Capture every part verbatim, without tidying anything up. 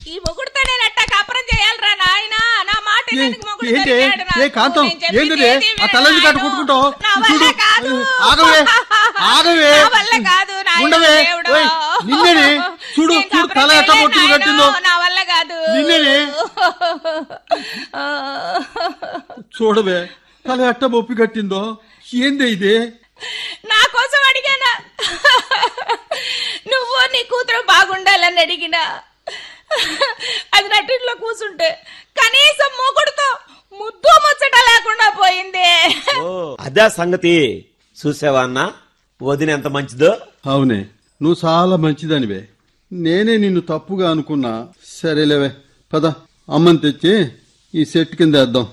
ఈ మొగుడుతో నేను ఎట్టా కాపురం చేయాలరా నాయనా? నా మాట కాంతం ఏంటిది ఆ తలని కట్టు కుట్టుకుంటావు? ఆగవే ఆగవే ఉండవే నిన్నేనే చూడు చూడు తల ఎట్లా కొట్టుకు కట్టిందో. నా వల్ల కాదు నిన్నేనే చూడవే తల ఎట్ట బొప్పి కట్టిందో. ఏంది ఇది? నా కోసం అడిగానా? నువ్వు నీ కూతురు బాగుండాలని అడిగినా అది నటిలో కూర్చుంటే కనీసం మొగుడుతో ముద్దు ముచ్చట లేకుండా పోయింది. అదే సంగతి. చూసావా అన్న వదిన ఎంత మంచిదో? అవునే నువ్వు చాలా మంచిదానివే. నేనే నిన్ను తప్పుగా అనుకున్నా. సరేలేవే పద అమ్మని తెచ్చి ఈ సెట్ కింద వేద్దాం.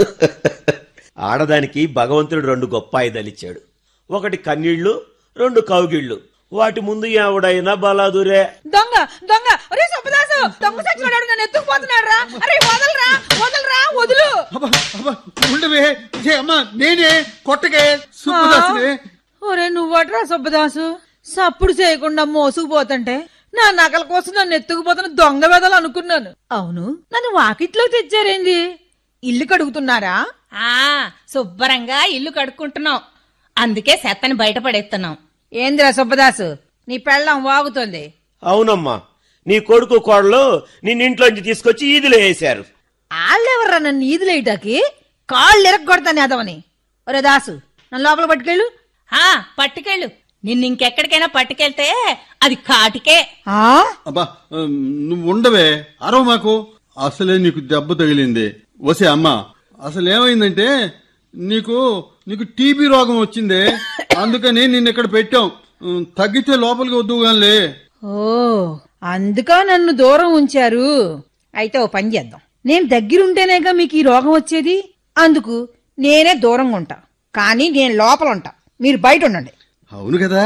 ఆడదానికి భగవంతుడు రెండు గొప్ప ఆయుధాలు ఇచ్చాడు. ఒకటి కన్నీళ్లు, రెండు కౌగిళ్లు. వాటి ముందు ఎవడైనా బలాదురే. దొంగ దొంగ ఒరే సుబ్బదాసు దొంగ సచ్చినాడు నన్ను ఎత్తుకుపోతున్నాడు రా. అరే వదలరా వదలరా వదులు. ఉండవే అమ్మా నేనే కొట్టకే సుబ్బదాసునే. ఒరే నువ్వట్రా సుబ్బదాసు సప్పుడు చేయకుండా మోసుకుపోతుంటే నా నగల కోసం నన్ను ఎత్తుకుపోతున్న దొంగ వెదలు అనుకున్నాను. అవును నన్ను వాకిట్లో తెచ్చారేంది? ఇల్లు కడుగుతున్నారా? ఆ శుభ్రంగా ఇల్లు కడుక్కుంటున్నాం. అందుకే సెత్తని బయటపడేస్తున్నాం. ఏందిరా సుబ్బదాసు నీ పెళ్ళం వాగుతోంది? అవునమ్మా నీ కొడుకు కోడలు నిన్నింట్లోంచి తీసుకొచ్చి ఈదులో వేశారు. వాళ్ళెవర్రా నన్ను ఈదులేయటాకి? కాళ్ళు ఎరగొడతాను అదవని. ఒరే దాసు నన్ను లోపల పట్టుకెళ్ళు. ఆ పట్టుకెళ్ళు. నిన్ను ఇంకెక్కడికైనా పట్టుకెళ్తే అది కాటికే. అబ్బా నువ్వు ఉండవే అరవ మాకు. అసలే నీకు దెబ్బ తగిలింది. వసే అమ్మా అసలేమైందంటే నీకు నీకు టీబీ రోగం వచ్చిందే. అందుకని నిన్ను ఇక్కడ పెట్టాం. తగ్గితే లోపలికి వద్దుగానిలే. ఓ అందుక నన్ను దూరం ఉంచారు. అయితే ఓ పని చేద్దాం. నేను దగ్గరుంటేనేగా మీకు ఈ రోగం వచ్చేది. అందుకు నేనే దూరంగా ఉంటా, కానీ నేను లోపల ఉంటా. మీరు బయట ఉండండి. అవును కదా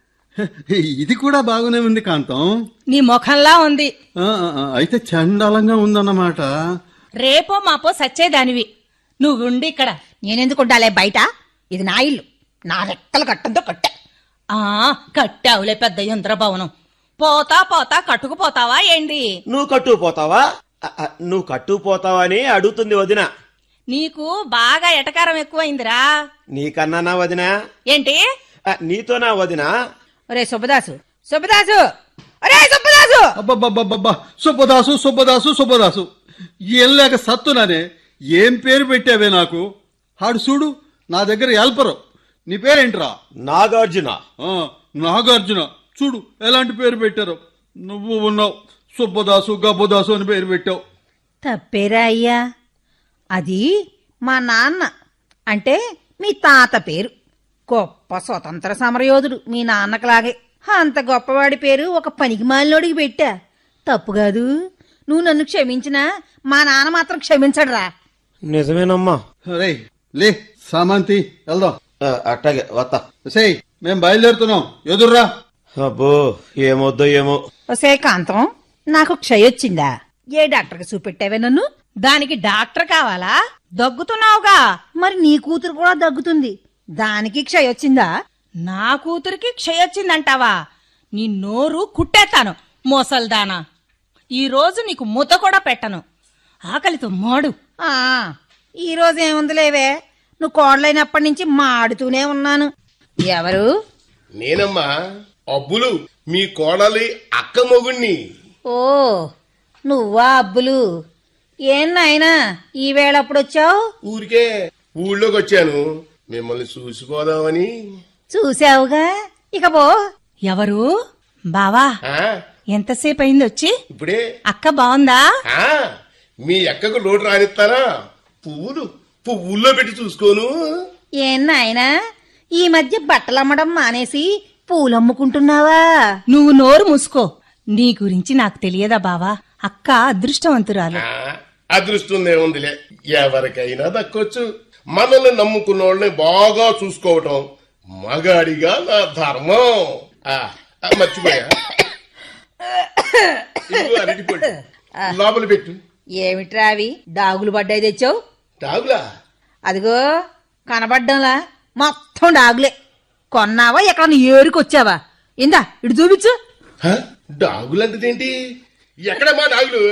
ఇది కూడా బాగానే ఉంది కాంతం. నీ ముఖంలా ఉంది. అయితే చండాలంగా ఉందన్నమాట. రేపో మాపో సచ్చేదానివి. నువ్వుండి ఇక్కడ. నేనెందుకుంటాలే బయట? ఇది నా ఇల్లు. నా రెక్కలు కట్టంతో కట్టా. ఆ కట్టావులే పెద్ద యంత్రభవనం. పోతా పోతా కట్టుకుపోతావా ఏంటి? నువ్వు కట్టుకుపోతావా? నువ్వు కట్టుకుపోతావా అని అడుగుతుంది వదిన. నీకు బాగా ఎటకారం ఎక్కువైందిరా. నీకన్నా నా వదిన ఏంటి? నీతో నా వదిన. ఒరే సుబ్బదాసు సుబ్బదాసు ఒరే సుబ్బదాసు అబ్బబ్బబ్బబ్బా సుబ్బదాసు సుబ్బదాసు సుబ్బదాసు ఎల్లాక సత్తునానే. ఏం పేరు పెట్టావే నాకు? ఆడు చూడు నా దగ్గర ఎల్పరు. నీ పేరేంట్రా? నాగార్జున. నాగార్జున చూడు ఎలాంటి పేరు పెట్టారు. నువ్వు ఉన్నావు సుబ్బదాసు గబ్బదాసు అని పేరు పెట్టావు. తప్పేరా అయ్యా. అది మా నాన్న అంటే మీ తాత పేరు. గొప్ప స్వతంత్ర సమరయోధుడు మీ నాన్నకలాగే. అంత గొప్పవాడి పేరు ఒక పనికి మాలినోడికి పెట్టా. తప్పు కాదు. నువ్వు నన్ను క్షమించినా మా నాన్న మాత్రం క్షమించడురా. నిజమేనమ్మా. రే లే సామంతి వెళ్దాం. అట్టాగే వస్తా. సే మేం బయలుదేరుతున్నాం. ఎదుర్రా. అబ్బో ఏమొద్దో ఏమో. ఒసే కాంతం నాకు క్షయొచ్చిందా? ఏ డాక్టర్కి చూపెట్టావే నన్ను? దానికి డాక్టర్ కావాలా? దగ్గుతున్నావుగా. మరి నీ కూతురు కూడా దగ్గుతుంది. దానికి క్షయొచ్చిందా? నా కూతురికి క్షయొచ్చిందంటావా? నీ నోరు కుట్టేస్తాను మోసల్దానా. ఈ రోజు నీకు ముద్ద కూడా పెట్టను. ఆకలితో మాడు. ఆ ఈ రోజు ఏముందిలేవే, నువ్వు కోడలైనప్పటి నుంచి మాడుతూనే ఉన్నాను. ఎవరు? నేనమ్మా అబ్బులు, మీ కోడలి అక్క మొగుణ్ణి. ఓ నువ్వా అబ్బులు? ఏం నాయనా ఈ వేళప్పుడొచ్చావు? ఊరికే ఊళ్ళోకి వచ్చాను మిమ్మల్ని చూసిపోదామని. చూసావుగా ఇక పో. ఎవరు? బావా ఎంతసేపు అయింది వచ్చి? ఇప్పుడే. అక్క బాగుందా? మీ అక్కకు లోటు రానిస్తానా? పువ్వులు పువ్వుల్లో పెట్టి చూసుకోను. ఏం నాయనా ఈ మధ్య బట్టలమ్మడం మానేసి పూలమ్ముకుంటున్నావా? నువ్వు నోరు మూసుకో. నీ గురించి నాకు తెలియదా బావా? అక్క అదృష్టవంతురాలు. అదృష్టం ఏముందిలే, ఎవరికైనా దక్కొచ్చు. మనల్ని నమ్ముకున్న వాళ్ళని బాగా చూసుకోవటం మగాడిగా నా ధర్మం. మర్చిపోయా అరటిపండు లోపల పెట్టు. ఏమిట్రా అవి డాగులు పడ్డాయి తెచ్చావు? డాగులా? అదిగో కనబడ్డంలా మొత్తం డాగులే. కొన్నావా ఎక్కడ ఏరుకొచ్చావా? ఇందా ఇటు చూపించు. డాగులంతేంటి? ఎక్కడమ్మా డాగులు?